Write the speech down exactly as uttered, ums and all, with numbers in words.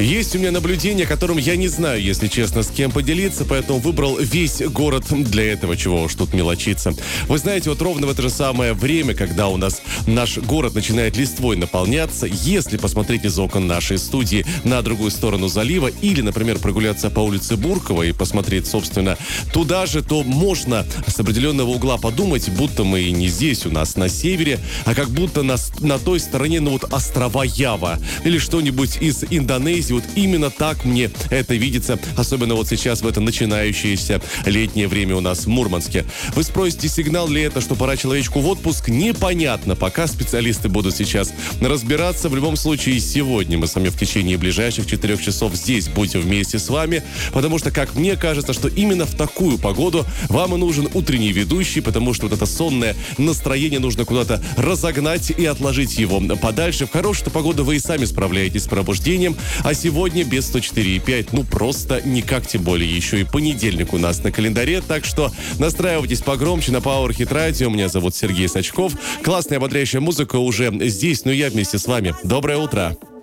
Есть у меня наблюдение, которым я не знаю, если честно, с кем поделиться, поэтому выбрал весь город для этого, чего уж тут мелочиться. Вы знаете, вот ровно в это же самое время, когда у нас наш город начинает листвой наполняться, если посмотреть из окон нашей студии на другую сторону залива или, например, прогуляться по улице Буркова и посмотреть, собственно, туда же, то можно с определенного угла подумать, будто мы и не здесь у нас на севере, а как будто на, на той стороне, ну вот, острова Ява или что-нибудь из Индонезии. Вот именно так мне это видится, особенно вот сейчас в это начинающееся летнее время у нас в Мурманске. Вы спросите, сигнал ли это, что пора человечку в отпуск? Непонятно. Пока специалисты будут сейчас разбираться. В любом случае, сегодня мы с вами в течение ближайших четырех часов здесь будем вместе с вами, потому что, как мне кажется, что именно в такую погоду вам и нужен утренний ведущий, потому что вот это сонное настроение нужно куда-то разогнать и отложить его подальше. В хорошую погоду вы и сами справляетесь с пробуждением, а сегодня без сто четыре и пять, ну просто никак, тем более еще и понедельник у нас на календаре, так что настраивайтесь погромче на Power Hit Radio. Меня зовут Сергей Сачков. Классная ободряющая музыка уже здесь, но я вместе с вами. Доброе утро!